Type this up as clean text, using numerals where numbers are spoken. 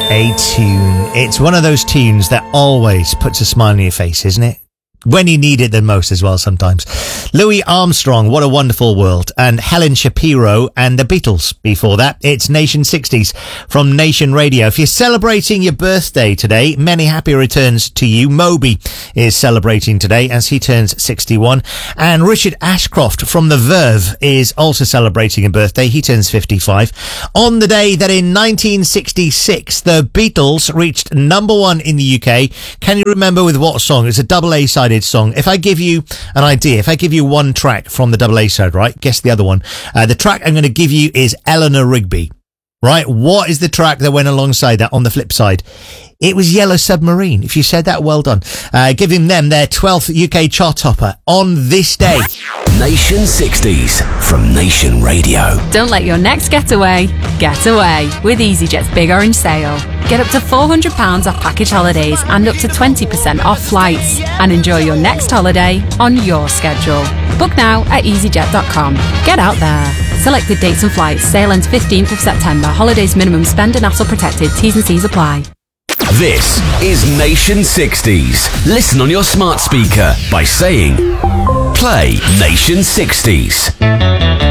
a tune. It's one of those tunes that always puts a smile on your face, isn't it? When you need it the most as well sometimes. Louis Armstrong, What a Wonderful World, and Helen Shapiro and the Beatles before that. It's Nation 60s from Nation Radio. If you're celebrating your birthday today, many happy returns to you. Moby is celebrating today as he turns 61. And Richard Ashcroft from The Verve is also celebrating a birthday. He turns 55. On the day that in 1966, the Beatles reached number one in the UK. Can you remember with what song? It's a double A-side song. If I give you an idea, if I give you one track from the double A side, right? Guess the other one. The track I'm going to give you is Eleanor Rigby, right? What is the track that went alongside that on the flip side? It was Yellow Submarine. If you said that, well done. Giving them their 12th UK chart topper on this day. Nation 60s from Nation Radio. Don't let your next getaway get away with EasyJet's Big Orange Sale. Get up to £400 off package holidays and up to 20% off flights. And enjoy your next holiday on your schedule. Book now at easyjet.com. Get out there. Selected dates and flights. Sale ends 15th of September. Holidays minimum spend and hassle protected. T's and C's apply. This is Nation 60s. Listen on your smart speaker by saying, play Nation 60s.